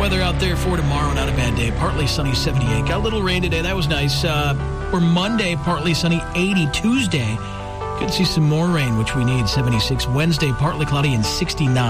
weather out there for tomorrow. Not a bad day. Partly sunny, 78. Got a little rain today. That was nice. For Monday, partly sunny, 80. Tuesday, could see some more rain, which we need, 76. Wednesday, partly cloudy and 69.